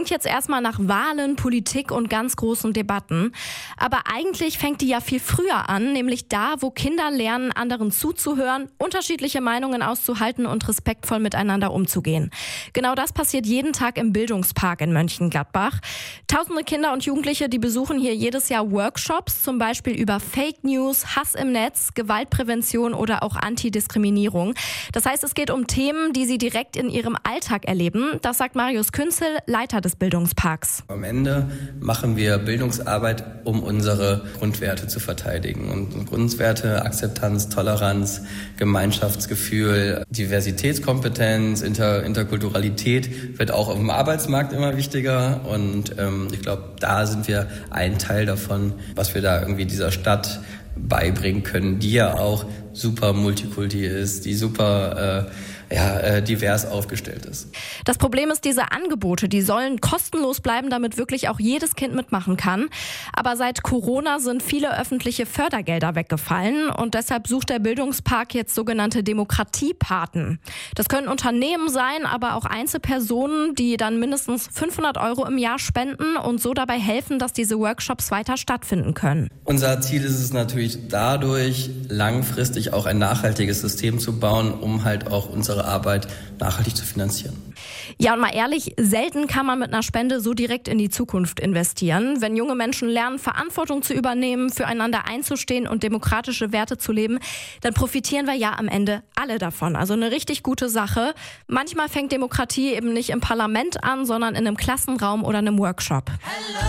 klingt jetzt erstmal nach Wahlen, Politik und ganz großen Debatten. Aber eigentlich fängt die ja viel früher an, nämlich da, wo Kinder lernen, anderen zuzuhören, unterschiedliche Meinungen auszuhalten und respektvoll miteinander umzugehen. Genau das passiert jeden Tag im Bildungspark in Mönchengladbach. Tausende Kinder und Jugendliche, die besuchen hier jedes Jahr Workshops, zum Beispiel über Fake News, Hass im Netz, Gewaltprävention oder auch Antidiskriminierung. Das heißt, es geht um Themen, die sie direkt in ihrem Alltag erleben. Das sagt Marius Künzel, Leiter des Bildungsparks. Am Ende machen wir Bildungsarbeit, um unsere Grundwerte zu verteidigen. Und Grundwerte, Akzeptanz, Toleranz, Gemeinschaftsgefühl, Diversitätskompetenz, Interkulturalität wird auch auf dem Arbeitsmarkt immer wichtiger. Und ich glaube, da sind wir ein Teil davon, was wir da irgendwie dieser Stadt beibringen können, die ja auch super multikulti ist, die super divers aufgestellt ist. Das Problem ist, diese Angebote, die sollen kostenlos bleiben, damit wirklich auch jedes Kind mitmachen kann. Aber seit Corona sind viele öffentliche Fördergelder weggefallen und deshalb sucht der Bildungspark jetzt sogenannte Demokratiepaten. Das können Unternehmen sein, aber auch Einzelpersonen, die dann mindestens 500 € im Jahr spenden und so dabei helfen, dass diese Workshops weiter stattfinden können. Unser Ziel ist es natürlich dadurch, langfristig auch ein nachhaltiges System zu bauen, um halt auch unsere Arbeit nachhaltig zu finanzieren. Ja, und mal ehrlich, selten kann man mit einer Spende so direkt in die Zukunft investieren. Wenn junge Menschen lernen, Verantwortung zu übernehmen, füreinander einzustehen und demokratische Werte zu leben, dann profitieren wir ja am Ende alle davon. Also eine richtig gute Sache. Manchmal fängt Demokratie eben nicht im Parlament an, sondern in einem Klassenraum oder einem Workshop.